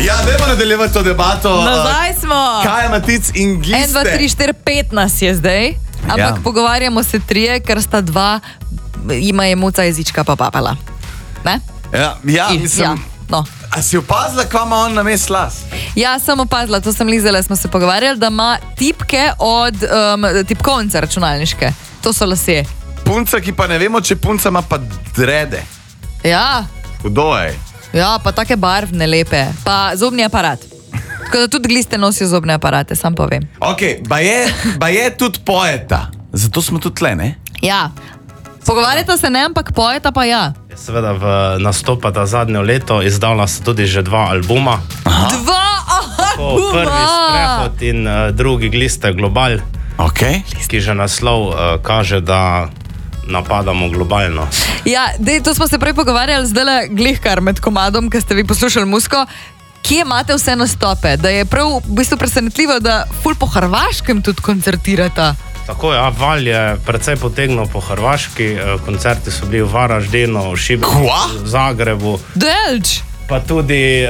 Ja, dajmo nadaljevati to debato. Nazaj smo. Kaja, Matic in gliste. 1, 2, 3, 4, 5 nas je zdaj. Ampak pogovarjamo se trije, ker sta dva, ima je muca jezička pa papala. Ne? Ja, mislim... Ja, no. A si opazila, kva ima on na mest las? Ja, sem opazila, to sem lizala, smo se pogovarjali, da ima tipke od tipkovnice računalniške. To so lasje. Punca, ki pa ne vemo, če punca ima pa drede. Ja. Hudo je. Ja, pa take barvne, lepe. Pa zobni aparat. Tako da tudi gliste nosijo zobne aparate, sam povem. Ok, ba je tudi poeta. Zato smo tudi tle, ne? Ja. Pogovarjata se ne, ampak poeta pa ja. Seveda nastopata zadnjo leto, izdala sta tudi že 2 albuma. Aha. 2 albuma! Prvi Sprehod in drugi Gliste Global, ki že naslov kaže, da napadamo globalno. Ja, to smo se prej pogovarjali zdaj glihkar med komadom, ki ste vi poslušali muziko. Kje imate vse nastope? Da je prav v bistvu presenetljivo, da ful po Hrvaškem tudi koncertirata. Tako je, Val je precej potegnil po Hrvaški, koncerti so bili v Varaždinu, v Šibeniki, v Zagrebu. Delč! Pa tudi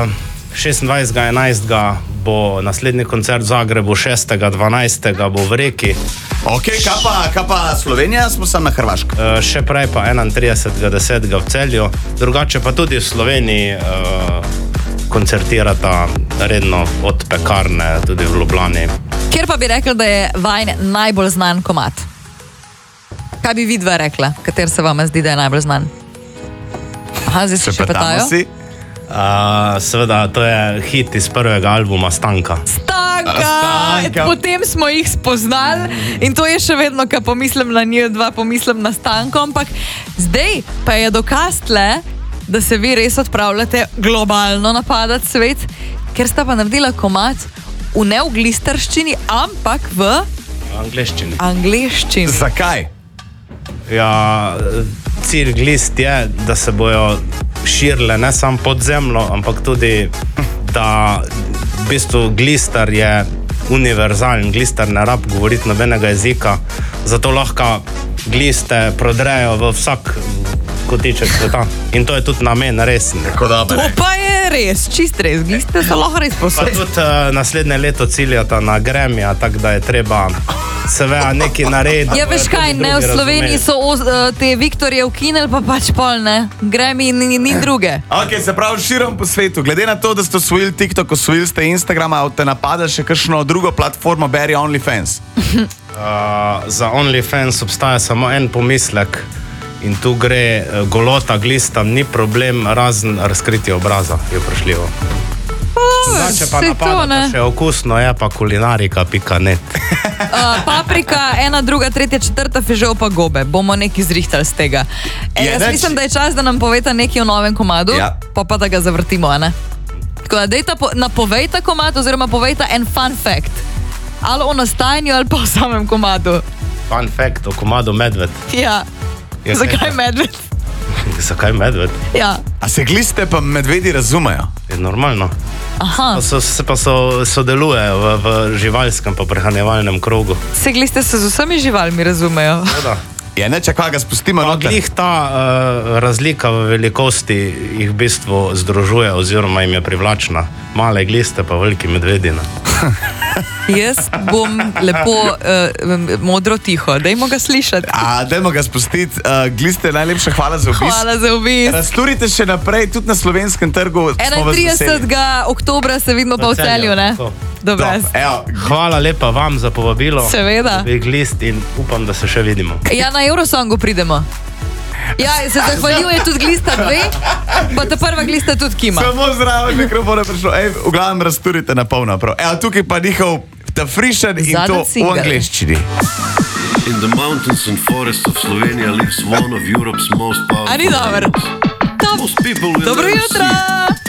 26.11. bo naslednji koncert v Zagrebu, 6.12. bo v Reki. Ok, kaj pa Slovenija, smo sam na Hrvaško? Še prej pa 31.10. v Celju, drugače pa tudi v Sloveniji koncertirata redno od Pekarne, tudi v Ljubljani. Kjer pa bi rekla, da je vajn najbolj znan komad? Kaj bi vidva rekla, kater se vam zdi, da je najbolj znan? Aha, zdaj se še petajo? Seveda, to je hit iz prvega albuma Stanka. Stanka! Potem smo jih spoznali in to je še vedno, ko pomislim na njih dva, pomislim na Stanko, ampak zdaj pa je dokaz tle, da se vi res odpravljate globalno napadati svet, ker sta pa naredila komad ne v glisterščini, ampak v angleščini. Zakaj? Ja, cilj glist je, da se bojo širile ne samo pod zemljo, ampak tudi, da v bistvu glister je univerzalen, glister ne rab govoriti nobenega jezika, zato lahko gliste prodrejo v vsak kotiček sveta. In to je tudi namen resen. To pa je res, čist res, gliste so lahko res posebej. Pa tudi naslednje leto ciljata na Grammy, tako da je treba seveda nekaj narediti. Ja, veš kaj, ne, v Sloveniji so te Viktorje ukinili, pa pač pol, ne. Grammy ni druge. Ok, se pravi širom po svetu. Glede na to, da ste osvojili TikTok, osvojili ste Instagrama, te napada še kakšno drugo platformo, beri OnlyFans? Za OnlyFans obstaja samo en pomislek in tu gre golota glistam, ni problem, razen razkritje obraza je vprašljivo. Če pa napadate še okusno, je pa kulinarika.net. Paprika, 1, 2, 3, 4, fižol pa gobe. Bomo nekaj zrihtali z tega. Jaz mislim, da je čas, da nam poveta nekaj o novem komadu, pa da ga zavrtimo, ne? Tako da dejta napovejta komad, oziroma povejta en fun fact. Ali o nastajanju, ali pa o samem komadu. Fun fact o komadu Medved. Ja. Zakaj Medved? Zakaj Medved? Ja. A se gliste pa medvedi razumejo? Je normalno. Aha. Pa sodelujejo v živalskem pa prehranjevalnem krogu. Se gliste se z vsemi živalmi razumejo? Da. Je ne, čakaj, ga spustimo noter. Glih ta razlika v velikosti jih v bistvu združuje oziroma jim je privlačna. Male gliste pa veliki medvedina. Jaz bom lepo modro tiho. Dajmo ga slišati. Dajmo ga spustiti. Gliste, najlepša hvala za obisk. Hvala za obisk. Razturite še naprej, tudi na slovenskem trgu. 31. oktobra se vidimo pa v Celju, ne? Hvala lepa vam za povabilo. Seveda. Glist in upam, da se še vidimo. Ja, na Eurosongu pridemo. Ja, se zahvaljuje tudi Glista 2, pa ta prva Glista tudi kima. Samo zdravo, mikrofone prišlo. V glavnem razturite na polno. Tukaj pa njihov frišen in to v angleščini. In the mountains and forests of Slovenia lives one of Europe's most powerful animals. Ani dober. Dobro jutro!